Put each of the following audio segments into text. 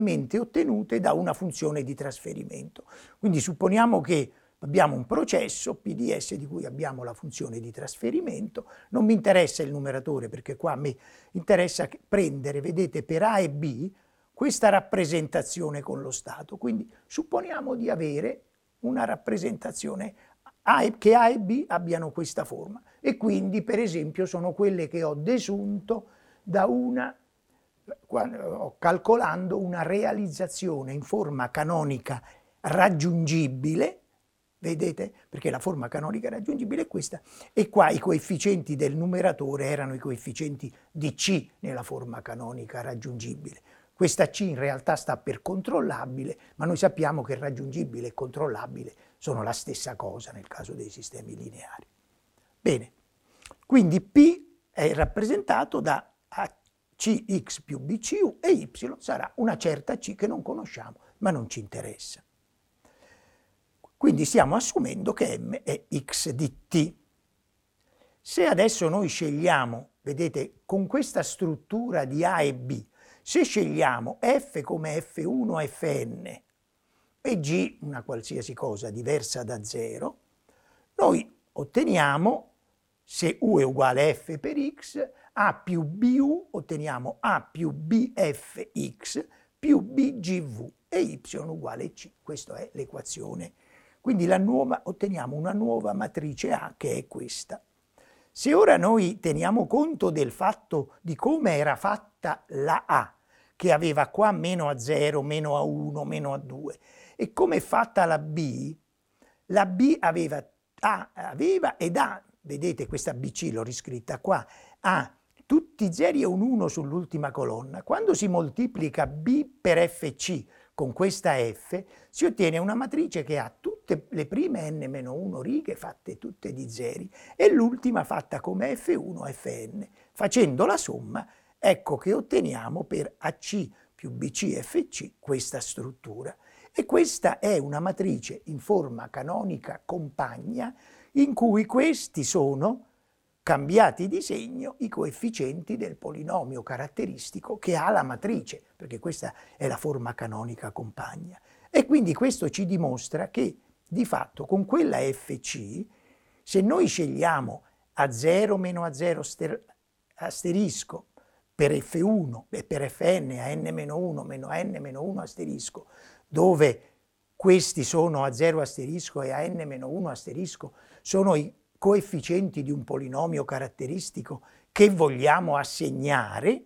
ottenute da una funzione di trasferimento. Quindi supponiamo che abbiamo un processo P di S di cui abbiamo la funzione di trasferimento, non mi interessa il numeratore perché qua a me interessa prendere, vedete, per A e B questa rappresentazione con lo stato. Quindi supponiamo di avere una rappresentazione che A e B abbiano questa forma e quindi per esempio sono quelle che ho desunto da calcolando una realizzazione in forma canonica raggiungibile, vedete? Perché la forma canonica raggiungibile è questa, e qua i coefficienti del numeratore erano i coefficienti di C nella forma canonica raggiungibile. Questa C in realtà sta per controllabile, ma noi sappiamo che raggiungibile e controllabile sono la stessa cosa nel caso dei sistemi lineari. Bene, quindi P è rappresentato da Cx più Bcu e Y sarà una certa C che non conosciamo, ma non ci interessa. Quindi stiamo assumendo che M è x di t. Se adesso noi scegliamo, vedete, con questa struttura di A e B, se scegliamo F come F1 Fn e G una qualsiasi cosa diversa da 0, noi otteniamo, se U è uguale a F per x, A più BU otteniamo A più BFX più BGV e Y uguale C. Questa è l'equazione. Quindi otteniamo una nuova matrice A che è questa. Se ora noi teniamo conto del fatto di come era fatta la A, che aveva qua meno A0, meno A1, meno A2, e come è fatta la B aveva ed ha, vedete questa BC l'ho riscritta qua, ha tutti 0 e un 1 sull'ultima colonna. Quando si moltiplica B per FC con questa F, si ottiene una matrice che ha tutte le prime n-1 righe fatte tutte di zeri e l'ultima fatta come F1 Fn. Facendo la somma, ecco che otteniamo per AC più BC FC questa struttura. E questa è una matrice in forma canonica compagna in cui questi sono cambiati di segno i coefficienti del polinomio caratteristico che ha la matrice, perché questa è la forma canonica compagna. E quindi questo ci dimostra che, di fatto, con quella FC, se noi scegliamo A0 meno A0 asterisco per F1 e per Fn a n-1 meno a n-1 asterisco, dove questi sono A0 asterisco e a n-1 asterisco sono i coefficienti di un polinomio caratteristico che vogliamo assegnare,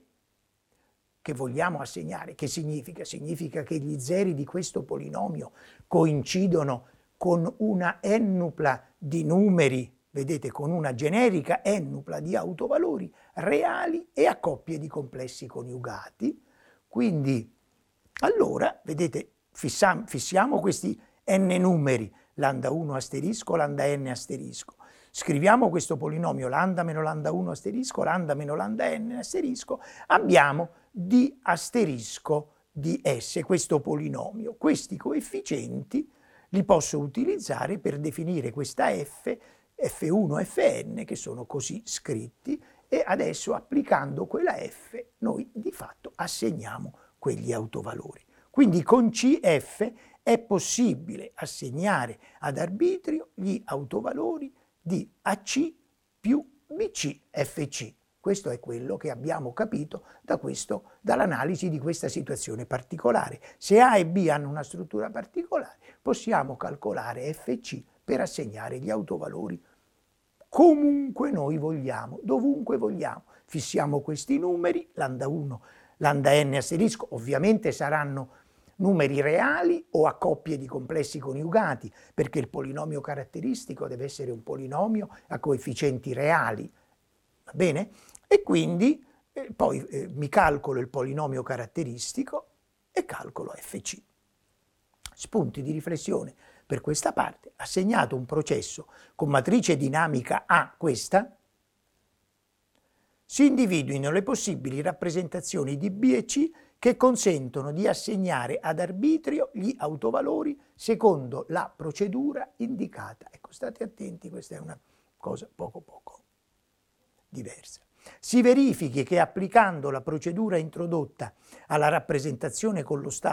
che significa? Significa che gli zeri di questo polinomio coincidono con una n-nupla di numeri, vedete, con una generica n-nupla di autovalori reali e a coppie di complessi coniugati. Quindi, allora, vedete, fissiamo questi n numeri, lambda 1 asterisco, lambda n asterisco. Scriviamo questo polinomio lambda meno lambda 1 asterisco, lambda meno lambda n asterisco, abbiamo d asterisco di S, questo polinomio. Questi coefficienti li posso utilizzare per definire questa F, F1 e Fn, che sono così scritti, e adesso applicando quella F noi di fatto assegniamo quegli autovalori. Quindi con CF è possibile assegnare ad arbitrio gli autovalori di AC più BC FC. Questo è quello che abbiamo capito dall'analisi di questa situazione particolare. Se A e B hanno una struttura particolare, possiamo calcolare FC per assegnare gli autovalori comunque noi vogliamo, dovunque vogliamo. Fissiamo questi numeri, lambda 1, lambda n asterisco, ovviamente saranno numeri reali o a coppie di complessi coniugati, perché il polinomio caratteristico deve essere un polinomio a coefficienti reali, va bene? E quindi poi mi calcolo il polinomio caratteristico e calcolo FC. Spunti di riflessione per questa parte: assegnato un processo con matrice dinamica A, questa, si individuino le possibili rappresentazioni di B e C che consentono di assegnare ad arbitrio gli autovalori secondo la procedura indicata. Ecco, state attenti, questa è una cosa poco diversa. Si verifichi che applicando la procedura introdotta alla rappresentazione con lo Stato